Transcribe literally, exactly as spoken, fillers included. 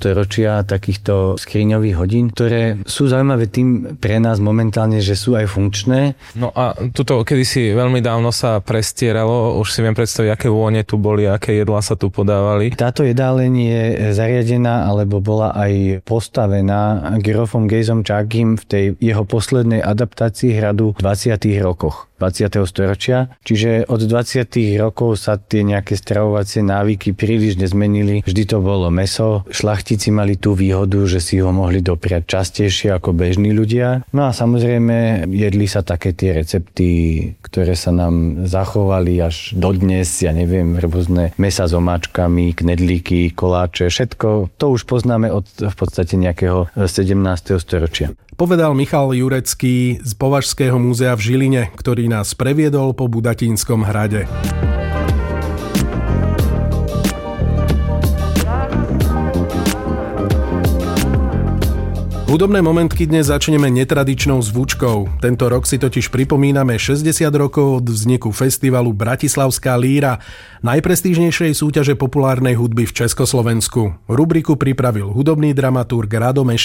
storočia takýchto skriňových hodín, ktoré sú zaujímavé tým pre nás momentálne, že sú aj funkčné. No a tuto kedysi veľmi dávno sa prestieralo, už si viem predstaviť, aké vône tu boli, aké jedlá sa tu podávali. Táto jedáleň je zariadená, alebo bola aj postavená Gerofom Gejzom Čákym v tej jeho poslednej adaptácii hradu v dvadsiatych rokoch dvadsiateho storočia. Čiže od dvadsiatych rokov sa tie nejaké stravovacie návyky príliš nezmenili. Vždy to bolo mäso. Šlachtici mali tú výhodu, že si ho mohli dopriať častejšie ako bežní ľudia. No a samozrejme jedli sa také tie recepty, ktoré sa nám zachovali až dodnes, ja neviem, rôzne mäsa s omáčkami, knedlíky, koláče, všetko. To už poznáme od v podstate nejakého sedemnásteho storočia. Povedal Michal Jurecký z Považského múzea v Žiline, ktorý nás previedol po Budatínskom hrade. Hudobné momentky dnes začneme netradičnou zvučkou. Tento rok si totiž pripomíname šesťdesiat rokov od vzniku festivalu Bratislavská líra, najprestížnejšej súťaže populárnej hudby v Československu. Rubriku pripravil hudobný dramaturg Rado Meš.